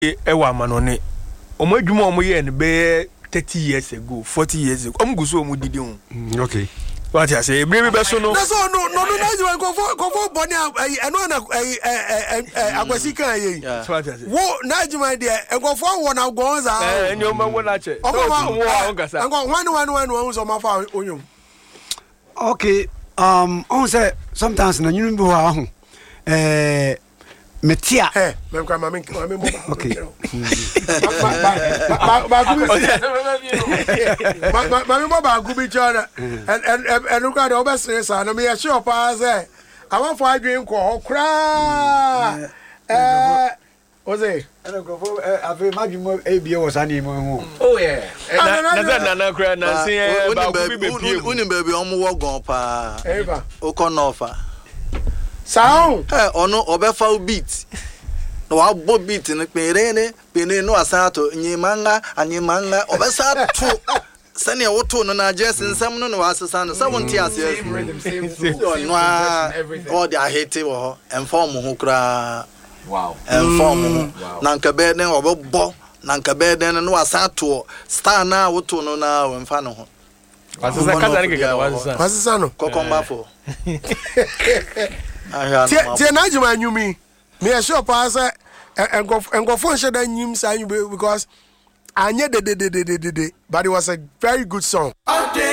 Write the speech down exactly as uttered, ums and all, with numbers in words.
ewa manone omo adwuma omo ye ne be thirty years ago forty years ago omo guso omo didi ho okay what you say ebre be so no that's all no no no na go for go for boni eno na agwasi kan ye what you say wo na adwuma de go for wo na go on za eh enyo ma wo na che o wo wo ngasa ngo one one one one so ma fa onyum okay um on say sometimes na nyunu bi ho aho eh metia eh mem kwa mama mama mo okay ba ba gubi ba ba mo ba gubi chora and and and look at over stress na me sure pa say I want for adwin ko okra eh oze ana go for ave madwimo ebie wo sa ni mo ho oh yeah na na na na kra na se ba gubi be pie uni baby omo wo gon pa eba ukonofa sound eh ono obefa beat no wa bo beat ne pere pene no asato nyimanga anyimanga obesa to sane woto no na just nsam no no asesa no seventy ase no all the hate wo inform ho kra wow inform na nka be ne obebo na nka be den no asato star na woto no na wemfa no ho asesa kaza ne keka wasesa wasesa no kokomba fo tie tie na adwuma nyumi me sure pa say engo engo phone share that nyim say because anye de de de de de but it was a very good song.